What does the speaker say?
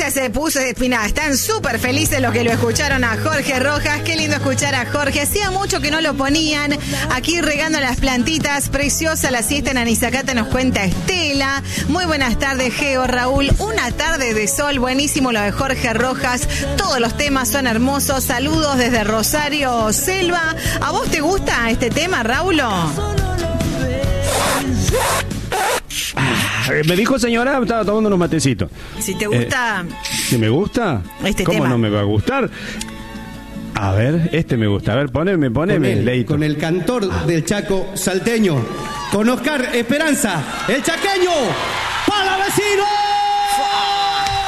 Ella se puso, mira, están súper felices los que lo escucharon a Jorge Rojas. Qué lindo escuchar a Jorge. Hacía mucho que no lo ponían. Aquí regando las plantitas. Preciosa la siesta en Anizacata, nos cuenta Estela. Muy buenas tardes, Geo, Raúl. Una tarde de sol, buenísimo lo de Jorge Rojas. Todos los temas son hermosos. Saludos desde Rosario, Selva. ¿A vos te gusta este tema, Raúl? Me dijo señora, estaba tomando unos matecitos. Si te gusta... ¿Si me gusta? ¿Cómo tema? No me va a gustar? A ver, este me gusta. A ver, poneme, Leito. Con el cantor del Chaco salteño, con Oscar Esperanza, el chaqueño, ¡para vecino!